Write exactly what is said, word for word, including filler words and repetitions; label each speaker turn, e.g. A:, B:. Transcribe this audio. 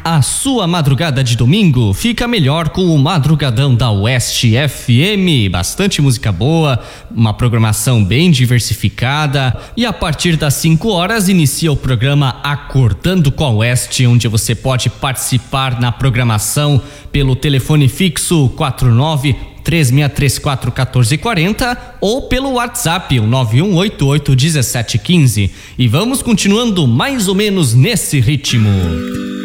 A: A sua madrugada de domingo fica melhor com o Madrugadão da Oeste F M. Bastante música boa, uma programação bem diversificada. E a partir das cinco horas inicia o programa Acordando com a Oeste, onde você pode participar na programação pelo telefone fixo quatro nove três seis três quatro um quatro quatro zero ou pelo WhatsApp o nove um oito oito um sete um cinco. E vamos continuando mais ou menos nesse ritmo.